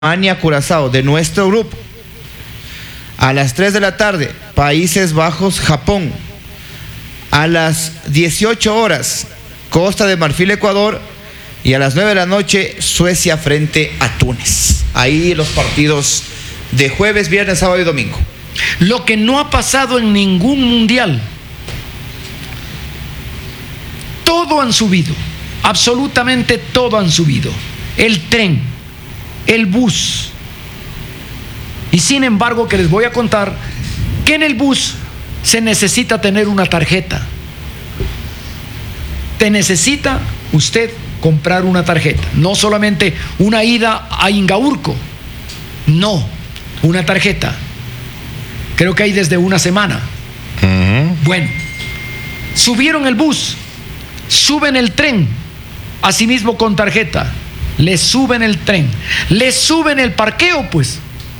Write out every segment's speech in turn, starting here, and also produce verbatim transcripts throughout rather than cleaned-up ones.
Alemania, Curazao, de nuestro grupo. A las tres de la tarde, Países Bajos, Japón. A las dieciocho horas, Costa de Marfil, Ecuador. Y a las nueve de la noche, Suecia frente a Túnez. Ahí los partidos de jueves, viernes, sábado y domingo. Lo que no ha pasado en ningún mundial. Todo han subido, absolutamente todo han subido. El tren, el bus. Y sin embargo, que les voy a contar que en el bus se necesita tener una tarjeta. Te necesita usted comprar una tarjeta, no solamente una ida a Ingaurco, no, una tarjeta. Creo que hay desde una semana. Uh-huh. Bueno, subieron el bus, suben el tren, asimismo con tarjeta, le suben el tren, le suben el parqueo, pues.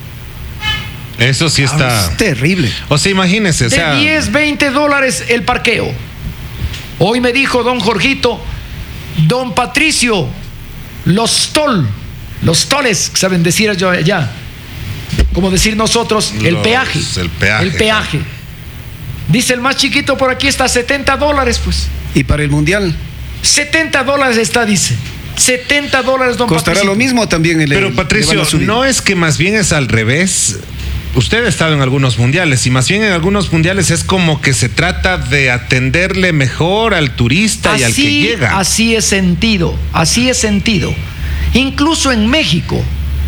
Eso sí está... Es terrible. O sea, imagínense, o de sea... diez, veinte dólares el parqueo. Hoy me dijo don Jorgito, don Patricio, los tol, los toles, saben decir allá, como decir nosotros, el los, peaje. El peaje. El peaje. Dice el más chiquito por aquí está setenta dólares, pues. ¿Y para el mundial? setenta dólares está, dice. setenta dólares, don Costará Patricio. lo mismo también el... Pero Patricio, no es que más bien es al revés. Usted ha estado en algunos mundiales y más bien en algunos mundiales es como que se trata de atenderle mejor al turista así, y al que llega. Así es sentido, así es sentido. Incluso en México,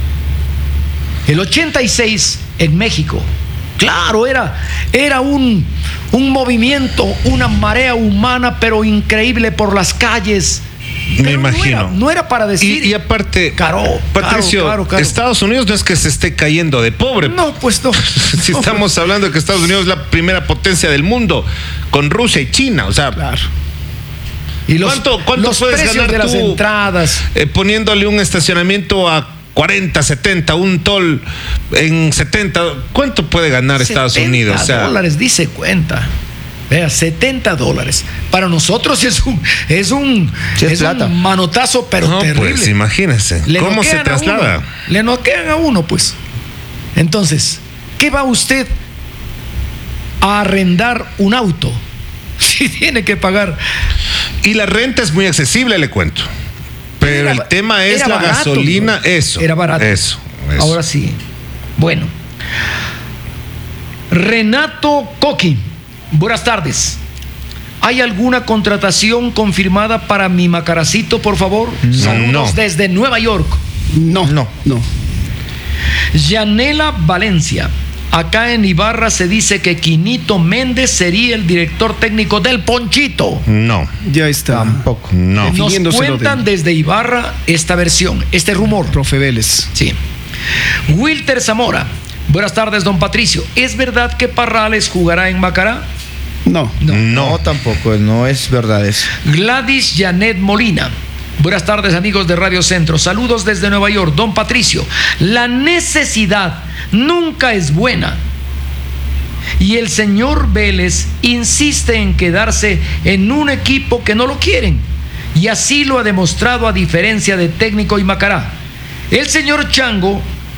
el ochenta y seis en México, claro, era, era un, un movimiento, una marea humana, pero increíble por las calles. Me Pero imagino. No era, no era para decir. Y, y aparte, caro, Patricio, caro, caro, caro. Estados Unidos no es que se esté cayendo de pobre. No, pues no. Si no, estamos pues. hablando de que Estados Unidos es la primera potencia del mundo, con Rusia y China, o sea. Claro. Y los, ¿Cuánto, cuánto los puedes precios ganar de las tú, entradas? Eh, poniéndole un estacionamiento a cuarenta, setenta, un toll en setenta. ¿Cuánto puede ganar Estados Unidos? setenta dólares, dice cuenta. Vea, setenta dólares. Para nosotros es un es un, sí, es es plata. un manotazo, pero no, terrible. Pues imagínense. Le ¿Cómo se traslada? Uno, le noquean a uno, pues. Entonces, ¿qué va usted a arrendar un auto si tiene que pagar? Y la renta es muy accesible, le cuento. Pero era, el tema es la barato, gasolina, ¿no? eso. Era barato. Eso, eso. Ahora sí. Bueno. Renato Coqui. Buenas tardes. ¿Hay alguna contratación confirmada para mi Macaracito, por favor? No, Saludos no. desde Nueva York. No, no, no. Yanela Valencia. Acá en Ibarra se dice que Quinito Méndez sería el director técnico del Ponchito. No. Ya está. Tampoco. No. Nos cuentan de... desde Ibarra esta versión, este rumor. Profe Vélez. Sí. Wilter Zamora. Buenas tardes, don Patricio. ¿Es verdad que Parrales jugará en Macará? No. No. No, no tampoco, no es verdad eso. Gladys Janet Molina. Buenas tardes, amigos de Radio Centro. Saludos desde Nueva York. Don Patricio, la necesidad nunca es buena. Y el señor Vélez insiste en quedarse en un equipo que no lo quieren. Y así lo ha demostrado a diferencia de Técnico y Macará. El señor Chango,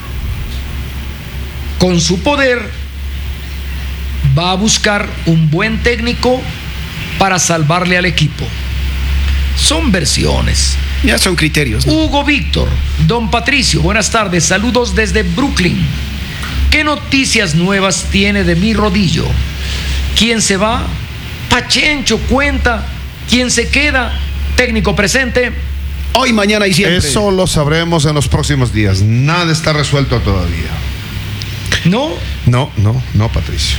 con su poder, va a buscar un buen técnico para salvarle al equipo. Son versiones. Ya son criterios, ¿no? Hugo Víctor, don Patricio, buenas tardes, saludos desde Brooklyn. ¿Qué noticias nuevas tiene de mi rodillo? ¿Quién se va? Pachencho cuenta. ¿Quién se queda? Técnico presente. Hoy, mañana y siempre. Eso lo sabremos en los próximos días. Nada está resuelto todavía. ¿No? No, no, no, Patricio.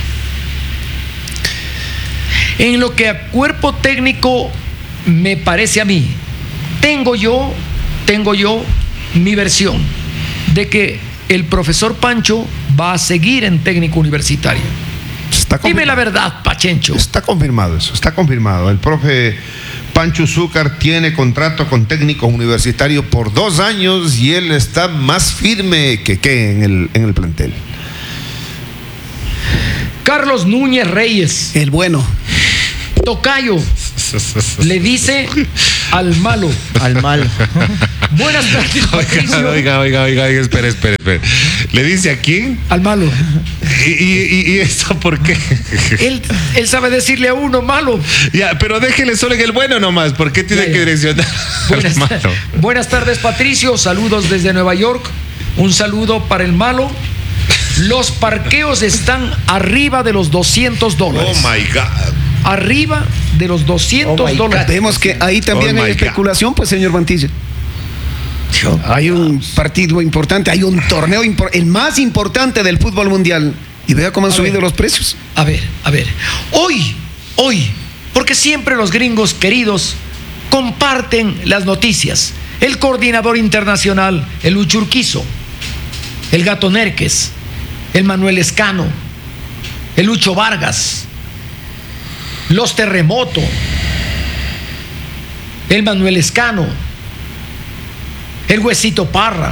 En lo que a cuerpo técnico me parece a mí, tengo yo, tengo yo mi versión de que el profesor Pancho va a seguir en técnico universitario. Está Dime la verdad, Pachencho. Está confirmado eso, está confirmado. El profe Pancho Zúcar tiene contrato con técnico universitario por dos años y él está más firme que qué en el, en el plantel. Carlos Núñez Reyes, El bueno. tocayo, le dice al malo. Al malo. Buenas tardes, Patricio. Oiga, oiga, oiga, oiga, espere, espere, espere. ¿Le dice a quién? Al malo. ¿Y, y, y esto por qué? Él, él sabe decirle a uno malo. Ya, pero déjele solo en el bueno nomás. ¿Por qué tiene Ya, ya. que direccionar Buenas, al malo? buenas tardes, Patricio. Saludos desde Nueva York. Un saludo para el malo. Los parqueos están arriba de los doscientos dólares. Oh my God. Arriba de los doscientos Oh my dólares. Vemos que ahí también Oh hay my God. especulación, pues, señor Mantilla. Hay un partido importante, hay un torneo, impor- el más importante del fútbol mundial. Y vea cómo han A subido ver. los precios. A ver, a ver. Hoy, hoy, porque siempre los gringos queridos comparten las noticias. El coordinador internacional, el Uchurquizo, el Gato Nerques, el Manuel Escano, el Lucho Vargas, los Terremoto, el Manuel Escano, el Huesito Parra.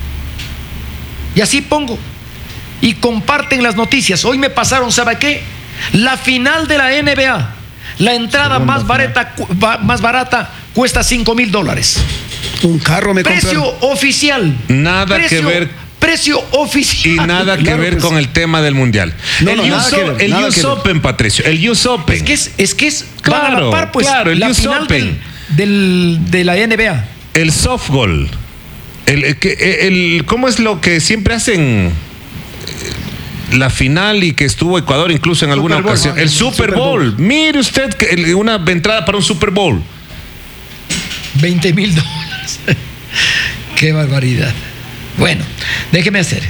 Y así pongo. Y comparten las noticias. Hoy me pasaron, ¿sabe qué? La final de la N B A. La entrada más barata, cu- ba- más barata cuesta cinco mil dólares. Un carro me Precio compraron. oficial. Nada Precio- que ver- Precio oficial. Y nada que Claro, ver pues. con el tema del mundial. No, el no, nada US, que ver, el nada US que ver. Open, Patricio. El U S Open. Es que es, es que es Claro, van a la par, pues, claro, el la U S final Open. del, del- de la N B A. El softball. El, el, que- el- ¿Cómo es lo que siempre hacen? La final y que estuvo Ecuador incluso en alguna Super Bowl. ocasión. El Super Super Bowl. Bowl. Mire usted que el- una entrada para un Super Bowl. veinte mil dólares. Qué barbaridad. Bueno, déjeme hacer.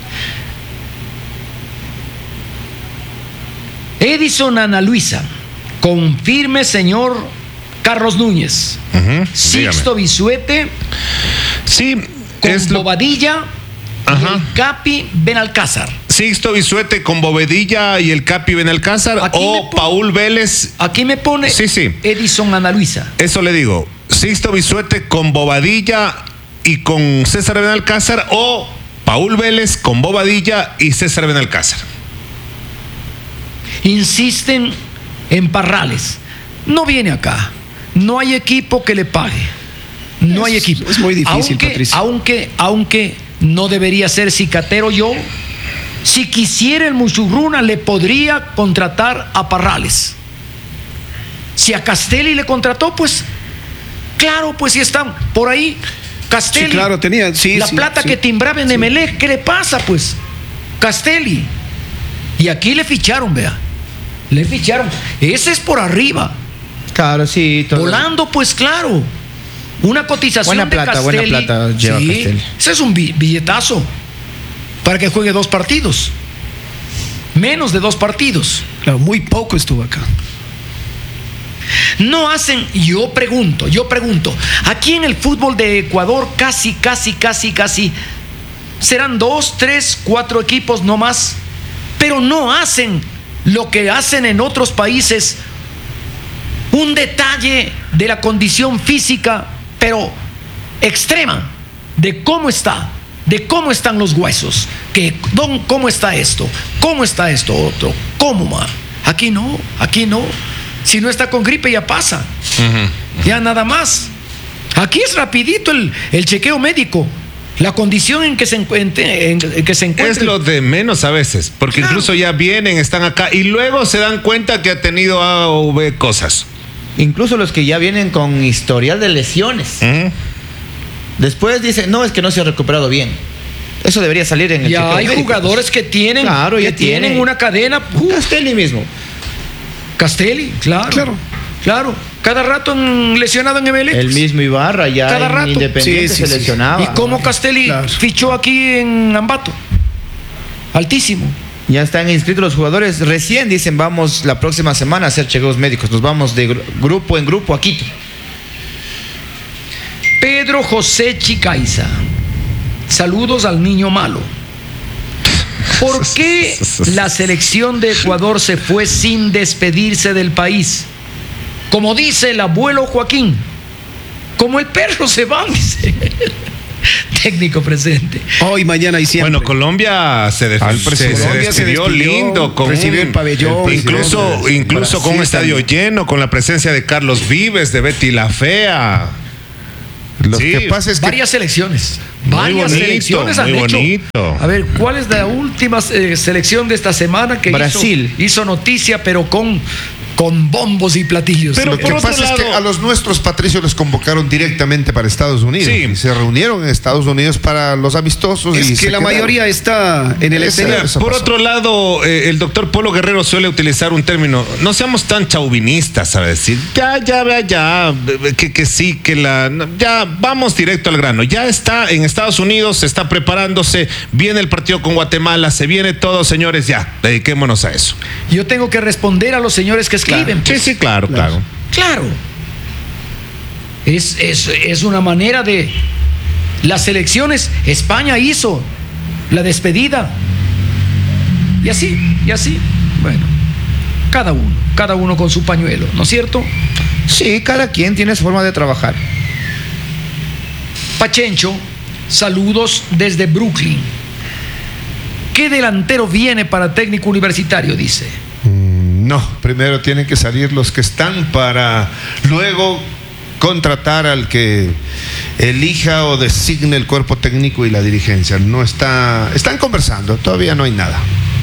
Edison Ana Luisa, confirme, señor Carlos Núñez. Ujú, Sixto dígame. Bisuete Sí, con es lo- Bobadilla y Ajá. el Capi Benalcázar. Sixto Bisuete con Bovedilla y el Capi Benalcázar Aquí me o pone- Paul Vélez. Aquí me pone Sí, sí. Edison Ana Luisa. Eso le digo. Sixto Bisuete con Bobadilla y con César Benalcázar o Paul Vélez con Bobadilla y César Benalcázar. Insisten en Parrales. No viene acá. No hay equipo que le pague. No hay Es- equipo. es muy difícil, aunque, Patricio. Aunque, aunque no debería ser cicatero yo. Si quisiera el Muchurruna le podría contratar a Parrales. Si a Castelli le contrató, pues claro, pues si están por ahí. Castelli. Sí, claro, tenía, sí, La sí, plata sí. que timbraba en Emelec, ¿qué le pasa, pues? Castelli. Y aquí le ficharon, vea. Le ficharon. Ese es por arriba. Claro, sí. todo- Volando, pues claro. Una cotización Buena de plata, Castelli. buena plata lleva Sí, Castelli. ese es un bi- billetazo para que juegue dos partidos. Menos de dos partidos. Claro, muy poco estuvo acá. No hacen, yo pregunto, yo pregunto, aquí en el fútbol de Ecuador casi, casi, casi, casi, serán dos, tres, cuatro equipos no más, pero no hacen lo que hacen en otros países, un detalle de la condición física, pero extrema, de cómo está, de cómo están los huesos, que, don, cómo está esto, cómo está esto otro, cómo ma. Aquí no, aquí no. Si no está con gripe ya pasa. Ya nada más. Aquí es rapidito el, el chequeo médico. La condición en que se encuentre, en, en que se encuentre. Es lo de menos a veces, porque Claro. incluso ya vienen, están acá y luego se dan cuenta que ha tenido A o B cosas. Incluso los que ya vienen con historial de lesiones. Ujú. Después dicen, no, es que no se ha recuperado bien. Eso debería salir en el Ya chequeo hay médico, jugadores pues. que tienen, Claro, que ya tienen tiene. una cadena. uf, Castelli mismo. Castelli, claro. Claro. Claro. Cada rato en- lesionado en Emelec. El mismo Ibarra ya Cada en rato. Independiente Sí, sí, se sí. lesionaba. ¿Y cómo Castelli Claro. fichó aquí en Ambato? Altísimo. Ya están inscritos los jugadores. Recién dicen, vamos la próxima semana a hacer chequeos médicos. Nos vamos de gru- grupo en grupo a Quito. Pedro José Chicaiza. Saludos al niño malo. ¿Por qué la selección de Ecuador se fue sin despedirse del país? Como dice el abuelo Joaquín, como el perro se va, dice. técnico presente. Hoy, mañana y siempre. Bueno, Colombia se, def- Al se, presidente. se Colombia se despidió despidió, lindo, con recibió un- el pabellón, el- incluso, presidente. incluso con un Brasil estadio también. lleno, con la presencia de Carlos Vives, de Betty la Fea. Lo Sí. que pasa es que Varias selecciones. Muy Varias bonito, selecciones han muy hecho. bonito. A ver, ¿cuál es la última eh, selección de esta semana que Brasil. hizo, hizo noticia, pero con, con bombos y platillos? Pero lo por que otro pasa es lado- que a los nuestros patricios les convocaron directamente para Estados Unidos. Sí. Y se reunieron en Estados Unidos para los amistosos. y Es que se la quedaron. mayoría está en el Ese- exterior. eso Por pasó. otro lado, eh, el doctor Polo Guerrero suele utilizar un término, no seamos tan chauvinistas, ¿sabes? Decir, ya, ya, vea, ya, eh, que, que sí, que la, no, ya, vamos directo al grano. Ya está en Estados Unidos, se está preparándose, viene el partido con Guatemala, se viene todo, señores, ya, dediquémonos a eso. Yo tengo que responder a los señores que escriben. Sí, pues. sí, claro, claro. Claro. Es, es, es una manera de... Las elecciones, España hizo la despedida. Y así, y así. Bueno, cada uno, cada uno con su pañuelo, ¿no es cierto? Sí, cada quien tiene su forma de trabajar. Pachencho, saludos desde Brooklyn. ¿Qué delantero viene para técnico universitario? Dice. Mm, No, primero tienen que salir los que están para luego contratar al que elija o designe el cuerpo técnico y la dirigencia. No está, están conversando, todavía no hay nada.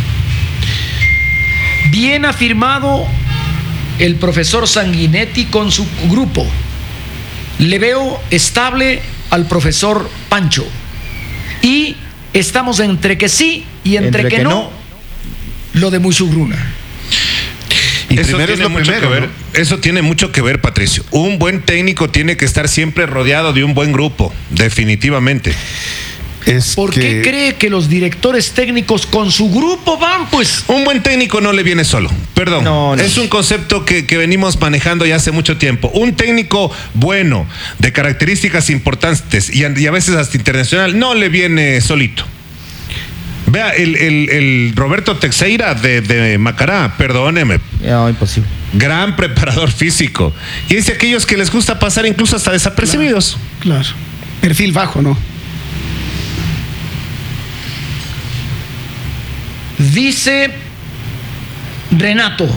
Bien afirmado el profesor Sanguinetti con su grupo. Le veo estable al profesor Pancho. Y estamos entre que sí y entre, Entre que, que no, no. lo de Muchugruna. Y Eso primero es tiene lo mucho primero, que ver. ¿no? Eso tiene mucho que ver, Patricio. Un buen técnico tiene que estar siempre rodeado de un buen grupo, definitivamente. Es ¿Por que qué cree que los directores técnicos con su grupo van, pues? Un buen técnico no le viene solo. Perdón. No, no. Es un concepto que, que venimos manejando ya hace mucho tiempo. Un técnico bueno, de características importantes y a, y a veces hasta internacional, no le viene solito. Vea, el, el- el Roberto Teixeira de, de Macará, perdóneme, No, imposible. gran preparador físico. Y es de aquellos que les gusta pasar incluso hasta desapercibidos. Claro. Perfil bajo, ¿no? Dice Renato,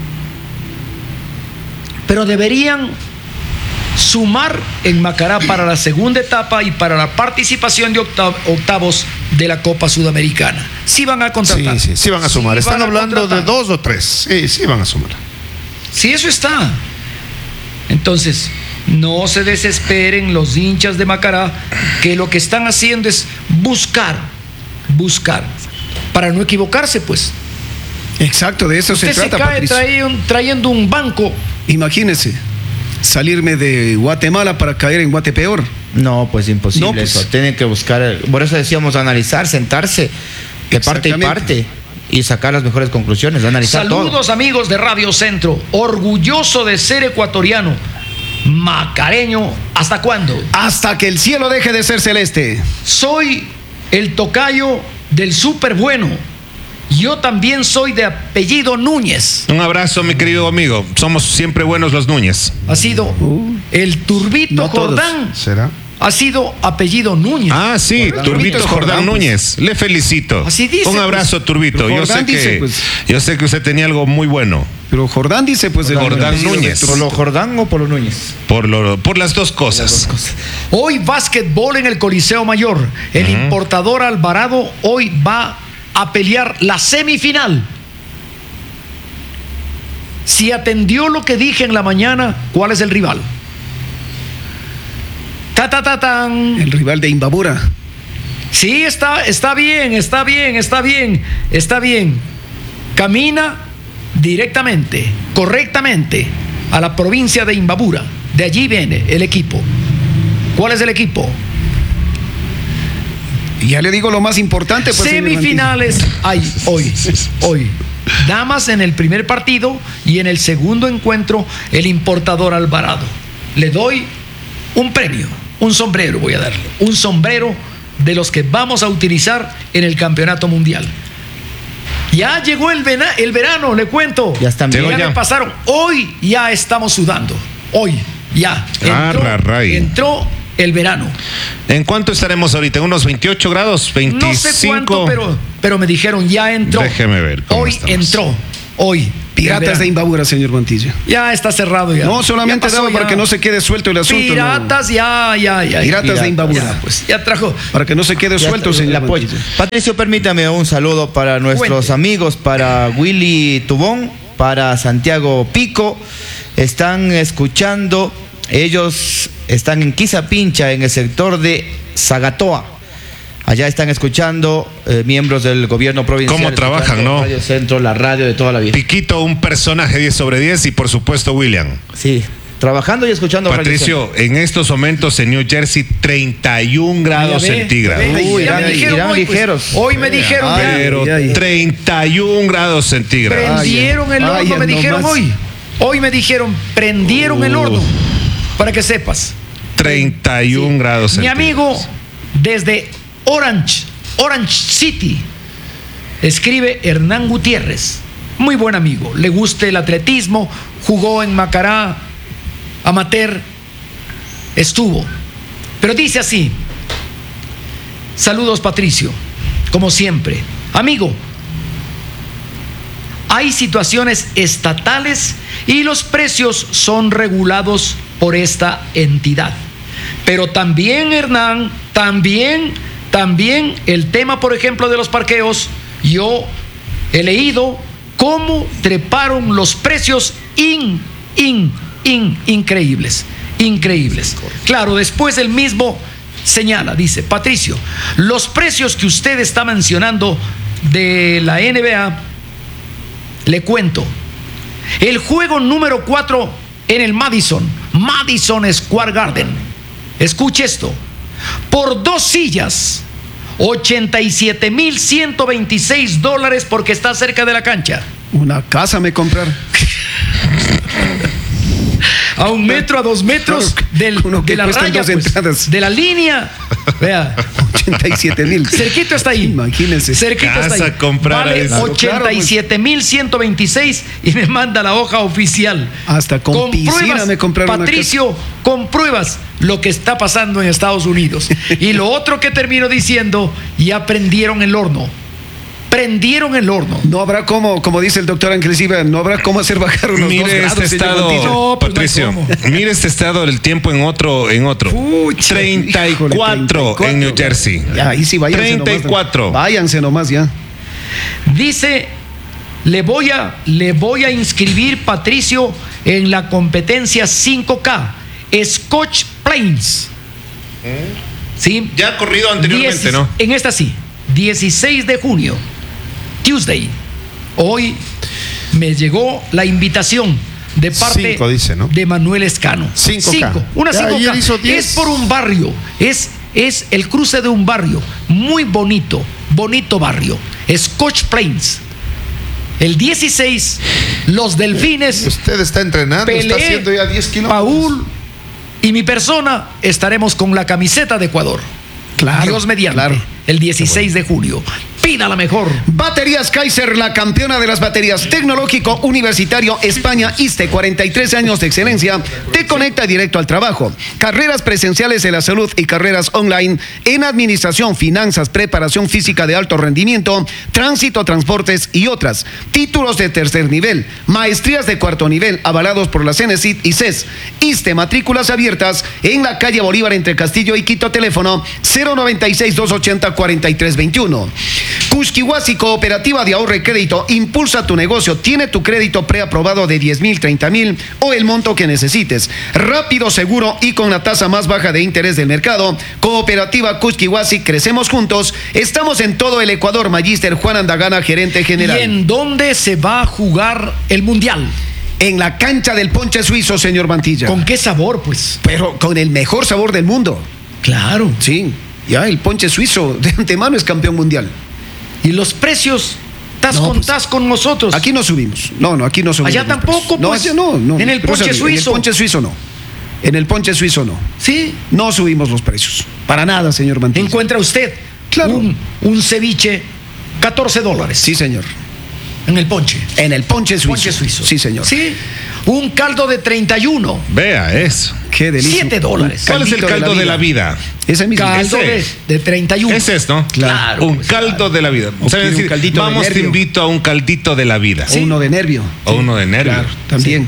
pero deberían sumar en Macará para la segunda etapa y para la participación de octav- octavos de la Copa Sudamericana. Sí van a sí, contratar. sí, sí van a sumar. Sí Están van a hablando de contratar. dos o tres. Sí, sí van a sumar. Sí, eso está. Entonces, no se desesperen los hinchas de Macará, que lo que están haciendo es buscar, buscar, para no equivocarse, pues. Exacto, de eso Usted se se, trata, cae Patricio. trae- trayendo un banco. Imagínese, salirme de Guatemala para caer en Guatepeor. No, pues imposible No, pues. eso. Tienen que buscar, por eso decíamos analizar, sentarse de parte y Exactamente. parte y sacar las mejores conclusiones, analizar Saludos amigos de Radio Centro, orgulloso de ser ecuatoriano, macareño, ¿hasta cuándo? Hasta que el cielo deje de ser celeste. Soy el tocayo del súper bueno. Yo también soy de apellido Núñez. Un abrazo, mi querido amigo. Somos siempre buenos los Núñez. Ha sido Uh, el Turbito no todos. Jordán. ¿Será? Ha sido apellido Núñez. Ah, sí, Jordán. Turbito Turbito es Jordán Jordán, pues. Núñez. Le felicito. Así dice, Un pues. abrazo, Turbito. Pero Yo sé, Jordán que, dice, pues. yo sé que usted tenía algo muy bueno. Pero Jordán dice, pues, el Jordán apellido de Núñez. ¿Por lo Jordán o por lo Núñez? Por, lo, por las dos cosas. Hoy básquetbol en el Coliseo Mayor. El Ujú. importador Alvarado hoy va a pelear la semifinal. Si atendió lo que dije en la mañana, ¿cuál es el rival? Ta, ta, ta, tan. El rival de Imbabura. Sí, está, está bien, está bien, está bien, está bien. Camina directamente, correctamente, a la provincia de Imbabura. De allí viene el equipo. ¿Cuál es el equipo? Y ya le digo lo más importante, pues. señor Semifinales hay hoy, hoy. Damas en el primer partido y en el segundo encuentro el importador Alvarado. Le doy un premio, un sombrero voy a darle, un sombrero de los que vamos a utilizar en el campeonato mundial. Ya llegó el, vena- el verano, le cuento. Ya están Llegó bien. Ya ya. me pasaron. Hoy ya estamos sudando. Hoy ya. Ah, raray. entró el verano. ¿En cuánto estaremos ahorita? ¿En unos veintiocho grados? ¿veinticinco? No sé cuánto, pero, pero me dijeron, ya entró. Déjeme ver cómo Hoy estamos. entró. Hoy. Piratas de Imbabura, señor Mantilla. Ya está cerrado ya. No, solamente Ya pasó, daba para ya. que no se quede suelto el asunto. Piratas, no. ya, ya, ya. Piratas ya, de Imbabura. Ya, pues, ya trajo. Para que no se quede Ya suelto, está, el señor apoyo. Mantilla. Patricio, permítame un saludo para nuestros Cuente. amigos, para Willy Tubón, para Santiago Pico. Están escuchando, ellos están en Quizapincha, en el sector de Sagatoa. Allá están escuchando eh, miembros del gobierno provincial. ¿Cómo trabajan, escuchando no? Radio Centro, la radio de toda la vida. Piquito, un personaje diez sobre diez y por supuesto William. Sí, trabajando y escuchando Radio Patricio, en estos momentos en New Jersey, treinta y un grados Ya ve, centígrados. ya ve, Uy, ya irán- me dijeron irán hoy, pues, ligeros. hoy me dijeron ya. Pero Ay, ay, ay. treinta y un grados centígrados. Prendieron el horno, Vaya, me dijeron nomás. hoy. Hoy me dijeron, prendieron el Uh. horno. Para que sepas. treinta y un grados Mi centígrados. amigo desde Orange, Orange City, escribe Hernán Gutiérrez. Muy buen amigo. Le gusta el atletismo. Jugó en Macará, amateur. Estuvo. Pero dice así. Saludos, Patricio. Como siempre. Amigo, hay situaciones estatales y los precios son regulados por esta entidad. Pero también, Hernán, también, también el tema, por ejemplo, de los parqueos, yo he leído cómo treparon los precios in, in, in, increíbles, increíbles. Claro, después el mismo señala, dice, Patricio, los precios que usted está mencionando de la N B A, le cuento, el juego número cuatro en el Madison, Madison Square Garden, escuche esto, por dos sillas, ochenta y siete mil ciento veintiséis dólares porque está cerca de la cancha. Una casa me compraron. A un metro, a dos metros Claro, del, uno que de la cuestan raya, dos pues, entradas. de la línea. Vea, ochenta y siete mil. cerquito está ahí. Imagínense. Cerquito está Casa ahí. comprar Vale ahí. Claro, ochenta y siete mil ciento veintiséis y me manda la hoja oficial. Hasta con piscina pruebas, me compraron una Patricio, con pruebas lo que está pasando en Estados Unidos. Y lo otro que termino diciendo, ya prendieron el horno. Prendieron el horno. No habrá cómo, como dice el doctor Ángel Silva, no habrá cómo hacer bajar unos dos Mire grados, este señor estado, Mantilla. No, pues no hay Patricio. cómo. Mire este estado del tiempo en otro, en otro. Pucha, treinta y cuatro híjole, treinta y cuatro. en New Jersey. Ya, ahí sí, váyanse treinta y nomás. cuatro. Váyanse nomás ya. Dice, le voy a, le voy a inscribir, Patricio, en la competencia cinco K, Scotch Plains. ¿Sí? Ya ha corrido anteriormente, Diecis- ¿no? En esta sí, dieciséis de junio, Tuesday. Hoy me llegó la invitación de parte Cinco, dice, ¿no? de Manuel Escano. Cinco K. Cinco, una Ya, cinco K. ayer hizo diez. Es por un barrio, es, es el cruce de un barrio muy bonito, bonito barrio, Scotch Plains. El dieciséis, los Delfines, Usted está entrenando, está Pelé, haciendo ya diez kilómetros. Paul y mi persona estaremos con la camiseta de Ecuador. Claro, Dios mediante. claro. El dieciséis de julio. Pida la mejor. Baterías Kaiser, la campeona de las baterías, tecnológico universitario España ISTE, cuarenta y tres años de excelencia, te conecta directo al trabajo. Carreras presenciales en la salud y carreras online en administración, finanzas, preparación física de alto rendimiento, tránsito, transportes y otras. Títulos de tercer nivel, maestrías de cuarto nivel, avalados por la CENESID y CES. ISTE, matrículas abiertas en la calle Bolívar entre Castillo y Quito, teléfono cero noventa y seis, doscientos ochenta, cuarenta y tres veintiuno. Kushkiwasi, cooperativa de ahorro y crédito, impulsa tu negocio, tiene tu crédito preaprobado de diez mil, treinta mil o el monto que necesites. Rápido, seguro y con la tasa más baja de interés del mercado. Cooperativa Kushkiwasi, crecemos juntos. Estamos en todo el Ecuador. Magíster Juan Andagana, gerente general. ¿Y en dónde se va a jugar el mundial? En la cancha del ponche suizo, señor Mantilla. ¿Con qué sabor, pues? Pero con el mejor sabor del mundo. Claro. Sí, ya el ponche suizo de antemano es campeón mundial. ¿Y los precios? ¿Estás No, con, pues, estás con nosotros? Aquí no subimos. No, no, aquí no subimos. Allá los tampoco, precios. No, pues. allá no, no. En el Pero, ponche o sea, En suizo. el ponche suizo no. En el ponche suizo no. Sí. No subimos los precios. Para nada, señor Mantilla. Encuentra usted Claro. un, un ceviche, catorce dólares. Sí, señor. En el ponche. En el ponche suizo. Ponche suizo. Sí, señor. Sí. Un caldo de treinta y uno. Vea eso. Qué delicia. siete dólares. ¿Cuál es el Caldito caldo de la vida? Ese mismo. Caldo de, Ese. de treinta y uno. Ese es, ¿no? Claro. Un pues, caldo claro. de la vida. O ¿Sabe quiere un decir, caldito de vamos, te nervio. invito a un caldito de la vida. O uno de nervio. O uno de nervio. Claro, también.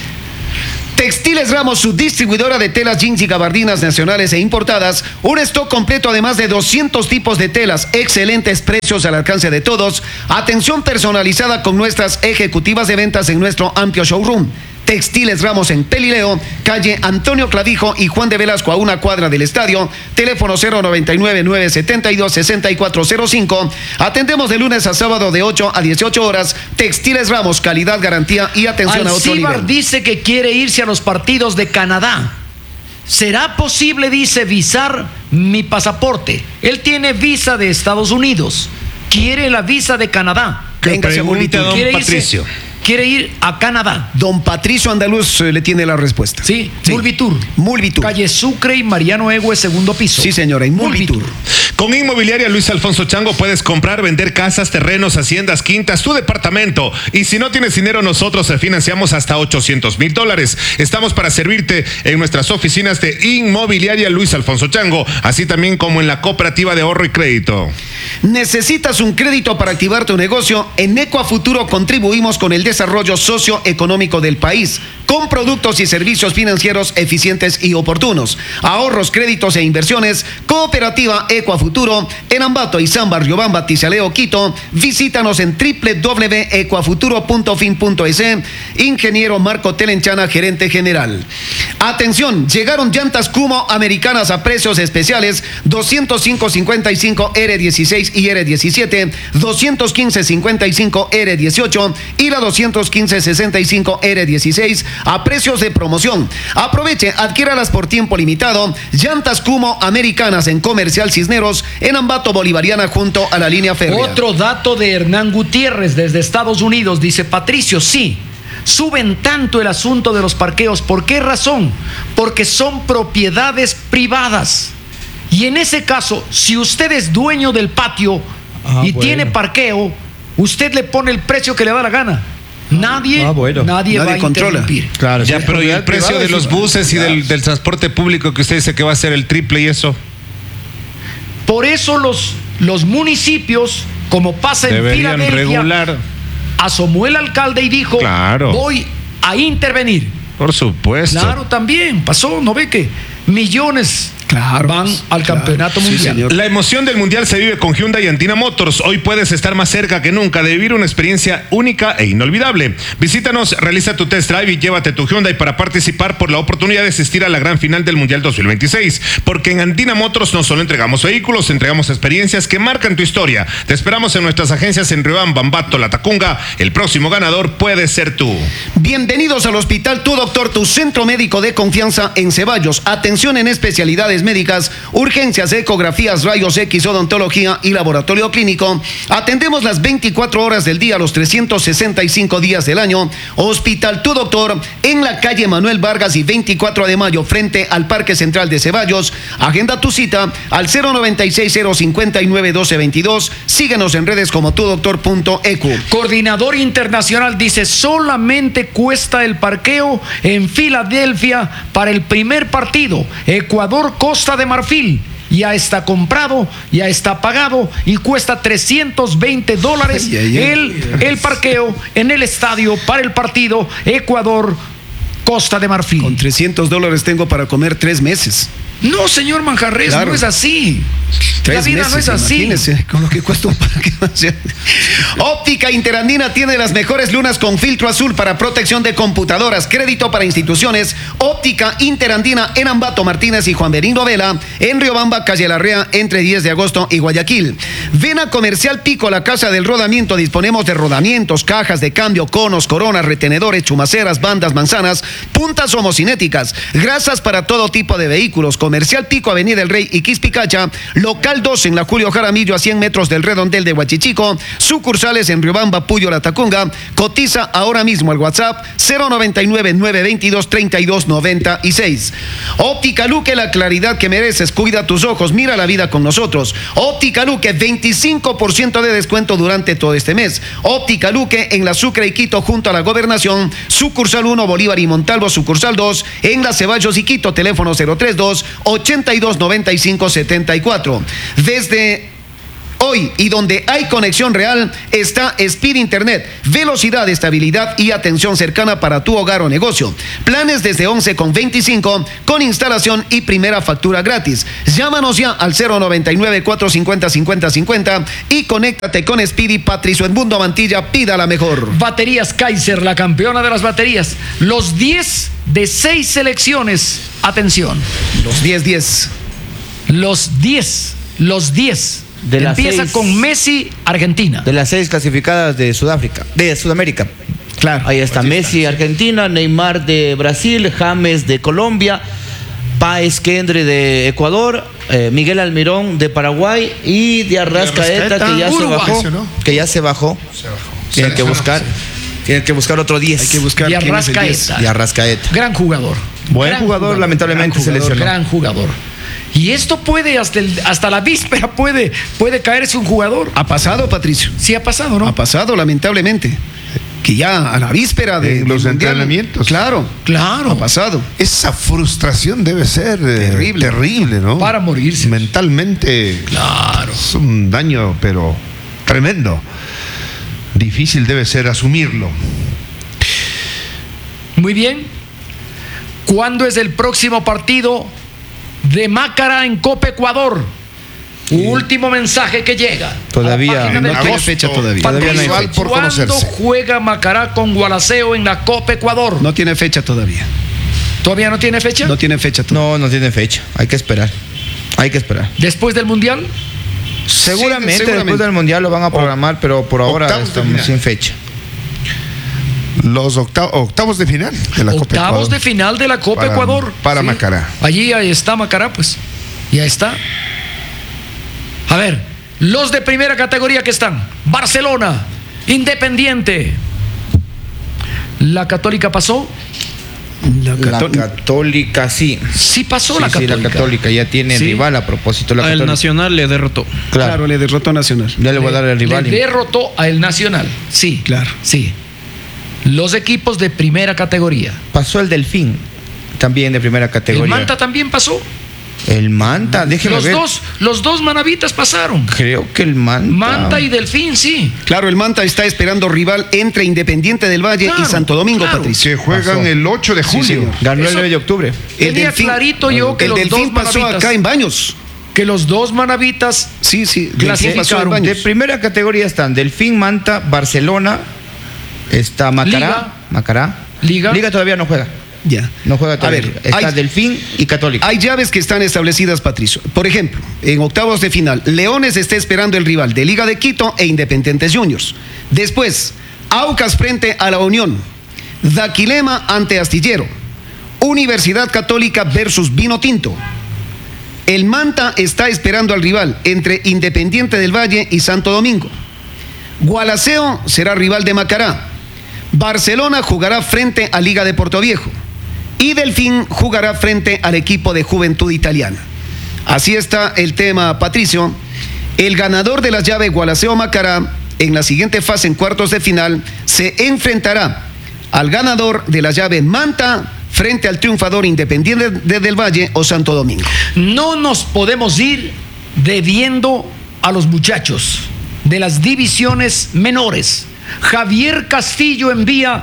Textiles Ramos, su distribuidora de telas, jeans y gabardinas nacionales e importadas. Un stock completo, además de doscientos tipos de telas. Excelentes precios al alcance de todos. Atención personalizada con nuestras ejecutivas de ventas en nuestro amplio showroom. Textiles Ramos en Pelileo, calle Antonio Clavijo y Juan de Velasco, a una cuadra del estadio. Teléfono cero noventa y nueve, nueve setenta y dos, sesenta y cuatro cero cinco. Atendemos de lunes a sábado de ocho a dieciocho horas. Textiles Ramos, calidad, garantía y atención a otro Alcibar nivel. dice que quiere irse a los partidos de Canadá. ¿Será posible, dice, visar mi pasaporte? Él tiene visa de Estados Unidos. Quiere la visa de Canadá. Que Véngase, pregunte a don Quiere irse- Patricio. quiere ir a Canadá. Don Patricio Andaluz eh, le tiene la respuesta. Sí, Mulvitur. Mulvitur. Calle Sucre y Mariano Egue, segundo piso. Sí, señora, en Mulvitur. Con Inmobiliaria Luis Alfonso Chango puedes comprar, vender casas, terrenos, haciendas, quintas, tu departamento. Y si no tienes dinero, nosotros te financiamos hasta ochocientos mil dólares. Estamos para servirte en nuestras oficinas de Inmobiliaria Luis Alfonso Chango, así también como en la Cooperativa de Ahorro y Crédito. ¿Necesitas un crédito para activar tu negocio? En Ecuafuturo contribuimos con el desarrollo socioeconómico del país, con productos y servicios financieros eficientes y oportunos. Ahorros, créditos e inversiones. Cooperativa Ecuafuturo en Ambato, Izamba, Riobamba, Tizaleo, Quito. Visítanos en doble u doble u doble u punto ecuafuturo punto fin punto es. Ingeniero Marco Telenchana, gerente general. Atención, llegaron llantas Kumo americanas a precios especiales: doscientos cinco cincuenta y cinco R dieciséis y R diecisiete, doscientos quince cincuenta y cinco R dieciocho y la doscientos quince sesenta y cinco R dieciséis a precios de promoción. Aproveche, adquiéralas por tiempo limitado. Llantas Kumo americanas en Comercial Cisneros, en Ambato Bolivariana, junto a la línea férrea. Otro dato de Hernán Gutiérrez desde Estados Unidos. Dice: Patricio, sí, suben tanto el asunto de los parqueos. ¿Por qué razón? Porque son propiedades privadas. Y en ese caso, si usted es dueño del patio Ah, y bueno. tiene parqueo, usted le pone el precio que le da la gana. Nadie, Ah, bueno. nadie, va Nadie a controla. interrumpir. Claro, Ya, sí. pero ¿y el Propiedad precio privada, de los sí. buses y del, del transporte público que usted dice que va a ser el triple y eso? Por eso los, los municipios, como pasa en Deberían Filadelfia, regular. asomó el alcalde y dijo: Claro. voy a intervenir. Por supuesto. Claro, también pasó, ¿no ve que millones Claro, van pues, al claro. campeonato Sí, mundial? señor. La emoción del mundial se vive con Hyundai y Andina Motors. Hoy puedes estar más cerca que nunca de vivir una experiencia única e inolvidable. Visítanos, realiza tu test drive y llévate tu Hyundai para participar por la oportunidad de asistir a la gran final del Mundial dos mil veintiséis. Porque en Andina Motors no solo entregamos vehículos, entregamos experiencias que marcan tu historia. Te esperamos en nuestras agencias en Riobamba, Ambato, La Tacunga. El próximo ganador puede ser tú. Bienvenidos al Hospital Tu Doctor, tu centro médico de confianza en Ceballos. Atención en especialidades médicas, urgencias, ecografías, rayos X, odontología y laboratorio clínico. Atendemos las veinticuatro horas del día, los trescientos sesenta y cinco días del año. Hospital Tu Doctor en la calle Manuel Vargas y veinticuatro de mayo, frente al Parque Central de Ceballos. Agenda tu cita al cero noventa y seis, cero cincuenta y nueve, doce veintidós. Síguenos en redes como tudoctor punto e cu. Coordinador internacional dice: solamente cuesta el parqueo en Filadelfia para el primer partido. Ecuador, Costa de Marfil. Ya está comprado, ya está pagado y cuesta trescientos veinte dólares Ay, ay, ay. el, el parqueo en el estadio para el partido Ecuador, Costa de Marfil. Con trescientos dólares tengo para comer tres meses. No, señor Manjarres, Claro. no es así. La Tres vida meses, no es así. imagínese, con lo que cuesta un parque. Óptica Interandina tiene las mejores lunas con filtro azul para protección de computadoras. Crédito para instituciones. Óptica Interandina en Ambato, Martínez y Juan Benigno Vela. En Riobamba, calle Larrea, entre diez de agosto y Guayaquil. Ven a Comercial Pico, la casa del rodamiento. Disponemos de rodamientos, cajas de cambio, conos, coronas, retenedores, chumaceras, bandas, manzanas, puntas homocinéticas, grasas para todo tipo de vehículos. Comercial Pico, Avenida El Rey y Quispicacha, local Local dos en la Julio Jaramillo a cien metros del Redondel de Huachichico. Sucursales en Riobamba, Puyo, La Tacunga. Cotiza ahora mismo al WhatsApp cero noventa y nueve, nueve veintidós, treinta y dos noventa y seis. Óptica Luque, la claridad que mereces. Cuida tus ojos, mira la vida con nosotros. Óptica Luque, veinticinco por ciento de descuento durante todo este mes. Óptica Luque en la Sucre y Quito junto a la Gobernación. Sucursal uno, Bolívar y Montalvo. Sucursal dos en la Ceballos y Quito. Teléfono cero treinta y dos, ochenta y dos, noventa y cinco, setenta y cuatro. Desde hoy y donde hay conexión real está Speed Internet, velocidad, estabilidad y atención cercana para tu hogar o negocio. Planes desde once con veinticinco con instalación y primera factura gratis. Llámanos ya al cero noventa y nueve, cuatrocientos cincuenta, cincuenta cincuenta y conéctate con Speedy. Patricio Edmundo Mantilla, pida la mejor. Baterías Kaiser, la campeona de las baterías. Los diez de seis selecciones. Atención. Los diez diez. Los diez. Los diez. De las Empieza seis- con Messi, Argentina. De las seis clasificadas de Sudáfrica, de Sudamérica. Claro. Ahí está Messi, Argentina, Neymar de Brasil, James de Colombia, Páez Kendre de Ecuador, eh, Miguel Almirón de Paraguay y de Arrascaeta, que ya se Uruguay. bajó. Que ya se bajó. Tienen que buscar. Tienen que buscar otro diez. Hay que buscar Y quién es el diez. Arrascaeta. Y Arrascaeta. Gran jugador. Buen Gran jugador, lamentablemente gran se jugador, lesionó. Gran jugador. Y esto puede, hasta, el- hasta la víspera puede, puede caerse un jugador. Ha pasado, Patricio. Sí ha pasado, ¿no? Ha pasado, lamentablemente. Que ya a la víspera de En los del Mundial, entrenamientos. Claro, Claro. ha pasado. Esa frustración debe ser eh, Terrible. terrible, ¿no? Para morirse. Mentalmente Claro. es un daño, pero tremendo. Difícil debe ser asumirlo. Muy bien. ¿Cuándo es el próximo partido de Mácara en Copa Ecuador? Último mensaje que llega. Todavía A la página no del tiene Agosto. fecha todavía. Todavía no hay Patricio, fecha. Por ¿cuándo conocerse. juega Macará con Gualaceo en la Copa Ecuador? No tiene fecha todavía. ¿Todavía no tiene fecha? No tiene fecha todavía. No, no tiene fecha. Hay que esperar. Hay que esperar. ¿Después del Mundial? Seguramente, seguramente. después del Mundial lo van a programar, pero por ahora octavos de estamos final. sin fecha. Los octavos, octavos de final de la Copa Octavos Ecuador. de final de la Copa Para- Ecuador. para Macará. Allí ahí está Macará, pues. Ya está. A ver, los de primera categoría que están. Barcelona, Independiente. La Católica pasó. La La Cató- Católica sí. Sí pasó Sí, la sí, Católica. la Católica ya tiene Sí. rival a propósito. La El Católica. Nacional le derrotó. Claro. Claro, le derrotó a Nacional. Ya le voy a dar el rival. Le derrotó a el Nacional. Sí. Claro. Sí. Los equipos de primera categoría. Pasó el Delfín, también de primera categoría. El Manta también pasó. El Manta, déjeme Los ver. dos, los dos manavitas pasaron. Creo que el Manta. Manta y Delfín, sí. Claro, el Manta está esperando rival entre Independiente del Valle Claro, y Santo Domingo, claro. Patricio. Se juegan Pasó. el ocho de Sí, julio. señor. Ganó el Eso- nueve de octubre. Tenía clarito yo que el los Delfín dos pasó manavitas- acá en Baños. Que los dos manavitas Sí, sí. Delfín Clasificaron. pasó en De Baños. primera categoría están Delfín, Manta, Barcelona, está Macará. Liga. Macará. Liga. Liga todavía no juega. Ya. No juega A todavía. ver, está hay- Delfín y Católica. Hay llaves que están establecidas, Patricio. Por ejemplo, en octavos de final, Leones está esperando el rival de Liga de Quito e Independientes Juniors. Después, Aucas frente a la Unión. Daquilema ante Astillero. Universidad Católica versus Vino Tinto. El Manta está esperando al rival entre Independiente del Valle y Santo Domingo. Gualaceo será rival de Macará. Barcelona jugará frente a Liga de Portoviejo. Y Delfín jugará frente al equipo de Juventud Italiana. Así está el tema, Patricio. El ganador de las llaves Gualaceo-Macará en la siguiente fase en cuartos de final se enfrentará al ganador de la llave Manta frente al triunfador Independiente de del Valle o Santo Domingo. no nos podemos ir debiendo a los muchachos de las divisiones menores. Javier Castillo envía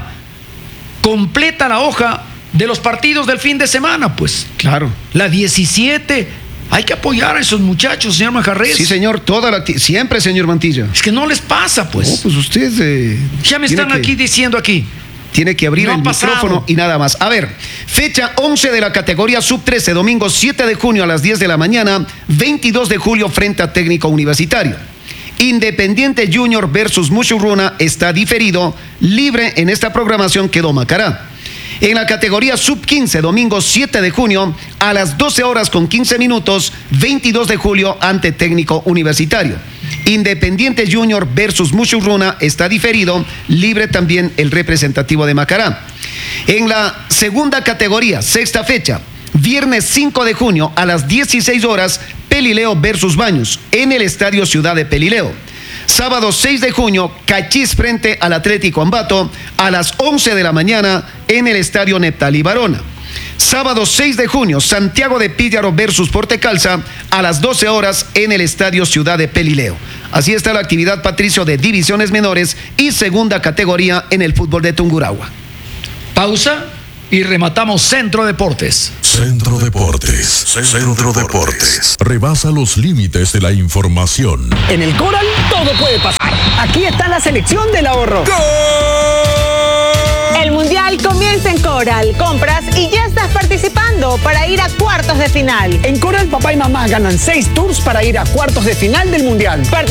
completa la hoja de los partidos del fin de semana, pues. Claro. La diecisiete. Hay que apoyar a esos muchachos, señor Majarres. Sí, señor, toda la acti- siempre, señor Mantilla. Es que no les pasa, pues. Oh, pues usted eh, ya me tiene están que- aquí diciendo aquí. Tiene que abrir No el ha pasado. micrófono y nada más. A ver, fecha once de la categoría sub trece, domingo siete de junio a las diez de la mañana, veintidós de julio frente a Técnico Universitario. Independiente Junior versus Mushurruna está diferido, libre en esta programación quedó Macará. En la categoría sub quince, domingo siete de junio, a las doce horas con quince minutos, veintidós de julio, ante Técnico Universitario. Independiente Junior versus Mushurruna está diferido, libre también el representativo de Macará. En la segunda categoría, sexta fecha, viernes cinco de junio a las dieciséis horas, Pelileo versus Baños en el Estadio Ciudad de Pelileo. Sábado seis de junio, Cachís frente al Atlético Ambato a las once de la mañana en el Estadio Neptalí Barona. Sábado seis de junio, Santiago de Píllaro versus Portecalza a las doce horas en el Estadio Ciudad de Pelileo. Así está la actividad, Patricio, de divisiones menores y segunda categoría en el fútbol de Tungurahua. Pausa y rematamos Centro Deportes. Centro Deportes. Centro Deportes. Rebasa los límites de la información. En el Coral todo puede pasar. Aquí está la selección del ahorro. El Mundial comienza en Coral. Compras y ya estás participando para ir a cuartos de final. En Coral, papá y mamá ganan seis tours para ir a cuartos de final del Mundial.